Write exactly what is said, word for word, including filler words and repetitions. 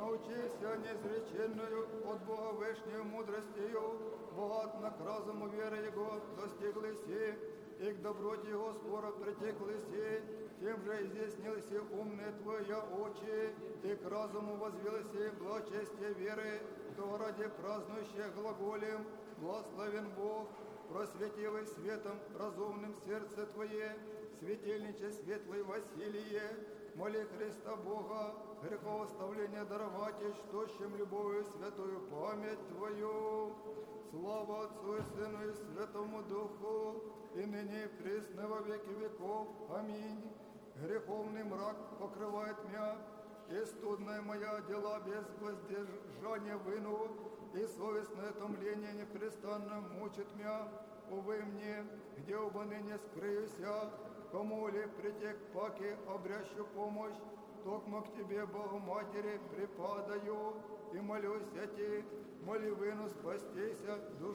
научися неизреченную от Бога вышнею мудростью, богат на к разуму веры Его достиглися, и к доброте Его скоро притеклися, тем же изъяснилися умные Твоя очи, и к разуму возвелся благочестие веры, то ради празднующих глаголем, благословен Бог, просветивый светом разумным сердце Твое, светильниче светлый Василие, моли Христа Бога, грехооставление даровать, что чем любовью святую память Твою. Слава Отцу и Сыну и Святому Духу, и ныне и присно во веки веков. Аминь. Греховный мрак покрывает меня, и студная моя дела без воздержания выну, и совестное томление непрестанно мучит меня. Увы мне, где оба ныне скрыюся, кому ли притек паки, обрящу помощь, токмо к Тебе, Богу Матери, припадаю, и молюсь о Ти, моли выну спастися, душу